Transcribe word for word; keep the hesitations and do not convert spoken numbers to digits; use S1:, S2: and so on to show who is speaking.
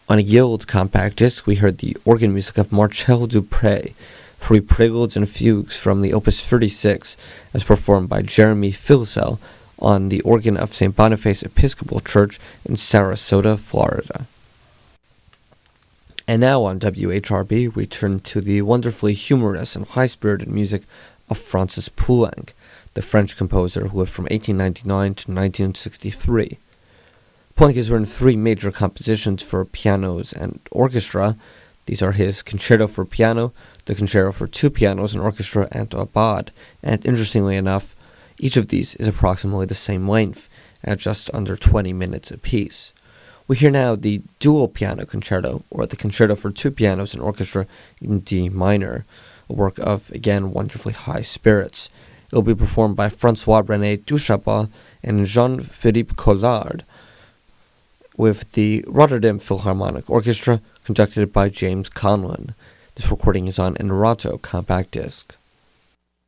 S1: On a Guild compact disc, we heard the organ music of Marcel Dupré, three preludes and fugues from the Opus thirty-six, as performed by Jeremy Filsell on the organ of Saint Boniface Episcopal Church in Sarasota, Florida. And now on W H R B, we turn to the wonderfully humorous and high-spirited music of Francis Poulenc, the French composer who lived from eighteen ninety-nine to nineteen sixty-three. Poulenc has written three major compositions for pianos and orchestra. These are his Concerto for Piano, the Concerto for Two Pianos and Orchestra, and Aubade. And interestingly enough, each of these is approximately the same length, at just under twenty minutes apiece. We hear now the Dual Piano Concerto, or the Concerto for Two Pianos and Orchestra in D minor, a work of, again, wonderfully high spirits. It will be performed by François-René Duchapel and Jean-Philippe Collard, with the Rotterdam Philharmonic Orchestra, conducted by James Conlon. This recording is on Enrato compact disc.